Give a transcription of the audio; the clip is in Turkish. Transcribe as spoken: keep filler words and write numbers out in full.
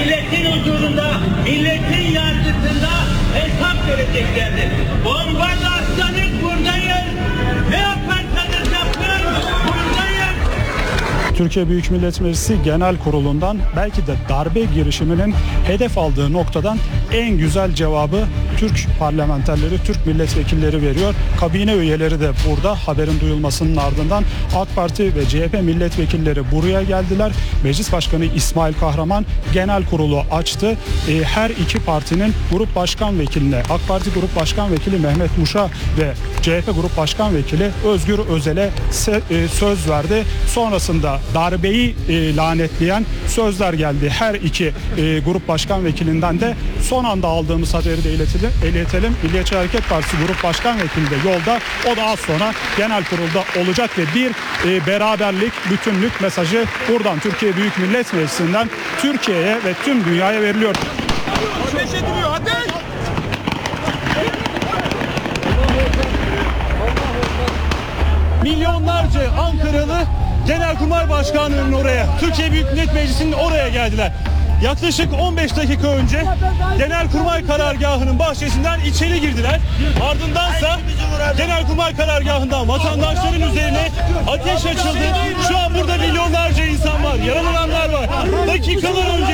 milletin huzurunda, milletin yargısında hesap vereceklerdir. Bombalarsanız buradayız. Ne yaparsanız yapın buradayız. Türkiye Büyük Millet Meclisi Genel Kurulu'ndan belki de darbe girişiminin hedef aldığı noktadan en güzel cevabı Türk parlamenterleri, Türk milletvekilleri veriyor. Kabine üyeleri de burada haberin duyulmasının ardından AK Parti ve C H P milletvekilleri buraya geldiler. Meclis Başkanı İsmail Kahraman genel kurulu açtı. E, her iki partinin grup başkan vekiline, AK Parti Grup Başkan Vekili Mehmet Muş'a ve C H P Grup Başkan Vekili Özgür Özel'e se- e, söz verdi. Sonrasında darbeyi e, lanetleyen sözler geldi. Her iki e, grup başkan vekilinden de son anda aldığımız haberi de iletelim. iletelim. Milliyetçi Hareket Partisi Grup Başkan Vekili de yolda. O da az sonra genel kurulda olacak ve bir e, beraberlik, bütünlük mesajı buradan Türkiye Büyük Millet Meclisi'nden Türkiye'ye ve tüm dünyaya veriliyor. Ateş ediliyor, ateş! Milyonlarca Ankaralı Genelkurmay Başkanlığı'nın oraya, Türkiye Büyük Millet Meclisi'nin oraya geldiler. Yaklaşık on beş dakika önce Genelkurmay Karargahı'nın bahçesinden içeri girdiler. Ardındansa Genelkurmay Karargahı'ndan vatandaşların üzerine ateş açıldı. Şu an burada milyonlarca insan var, yaralananlar var. Dakikalar önce